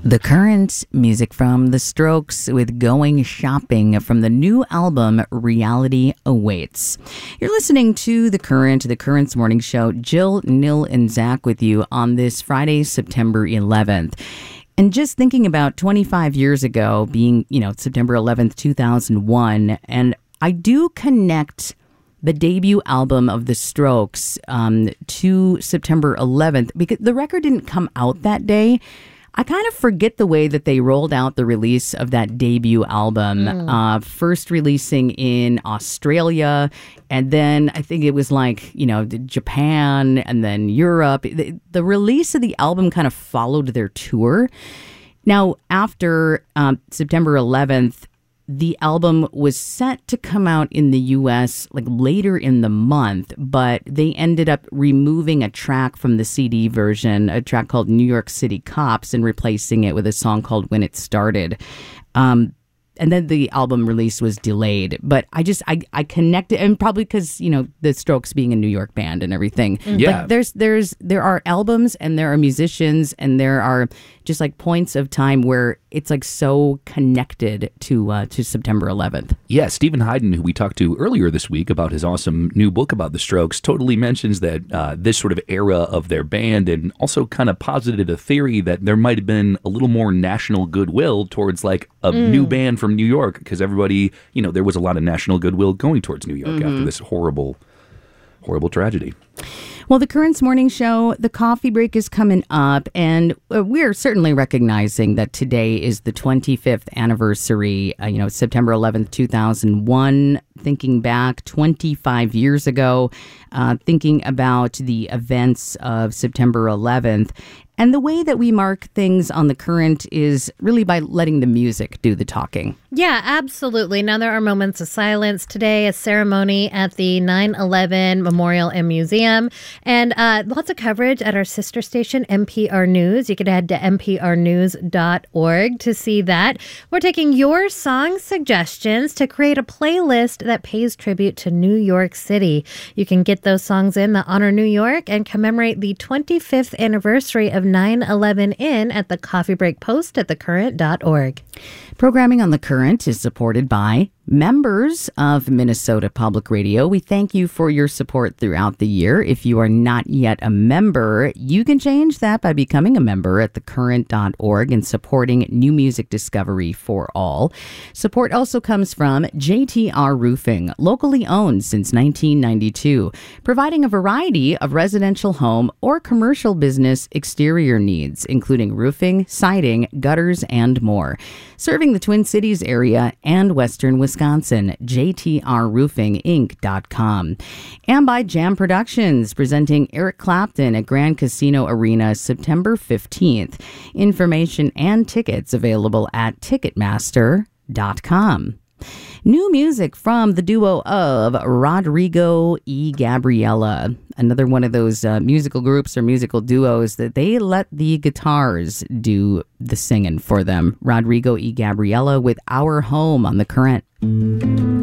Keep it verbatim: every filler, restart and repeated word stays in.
The Current, music from The Strokes with Going Shopping from the new album Reality Awaits. You're listening to The Current, The Current's morning show. Jill, Nil, and Zach with you on this Friday, September eleventh. And just thinking about twenty-five years ago being, you know, September eleventh, two thousand one, and I do connect the debut album of The Strokes um, to September eleventh because the record didn't come out that day. I kind of forget the way that they rolled out the release of that debut album, mm. uh, first releasing in Australia, and then I think it was like, you know, Japan and then Europe. The, the release of the album kind of followed their tour. Now, after um, September eleventh, the album was set to come out in the U S like later in the month, but they ended up removing a track from the C D version, a track called New York City Cops, and replacing it with a song called When It Started. Um, and then the album release was delayed. But I just, I, I connected, and probably because, you know, the Strokes being a New York band and everything. Yeah. But there's, there's, there are albums and there are musicians and there are just like points of time where it's like so connected to uh, to September eleventh. Yeah, Stephen Hyden, who we talked to earlier this week about his awesome new book about the Strokes, totally mentions that uh, this sort of era of their band, and also kind of posited a theory that there might have been a little more national goodwill towards like a mm. new band from New York, because everybody, you know, there was a lot of national goodwill going towards New York mm-hmm. after this horrible, horrible tragedy. Well, the Current's morning show, the coffee break is coming up, and we're certainly recognizing that today is the twenty-fifth anniversary, uh, you know, September eleventh, two thousand one, thinking back twenty-five years ago, uh, thinking about the events of September eleventh. And the way that we mark things on The Current is really by letting the music do the talking. Yeah, absolutely. Now, there are moments of silence today, a ceremony at the nine eleven Memorial and Museum, and uh, lots of coverage at our sister station, N P R News. You can head to N P R news dot org to see that. We're taking your song suggestions to create a playlist that pays tribute to New York City. You can get those songs in that honor New York and commemorate the twenty-fifth anniversary of nine eleven in at the Coffee Break Post at the current dot org. Programming on The Current is supported by members of Minnesota Public Radio. We thank you for your support throughout the year. If you are not yet a member, you can change that by becoming a member at the current dot org and supporting new music discovery for all. Support also comes from J T R Roofing, locally owned since nineteen ninety-two, providing a variety of residential home or commercial business exterior needs, including roofing, siding, gutters, and more. Serving the Twin Cities area and Western Wisconsin, J T R roofing inc dot com. And by Jam Productions, presenting Eric Clapton at Grand Casino Arena September fifteenth. Information and tickets available at ticketmaster dot com. New music from the duo of Rodrigo y Gabriela, another one of those uh, musical groups or musical duos that they let the guitars do the singing for them. Rodrigo y Gabriela with Our Home on The Current.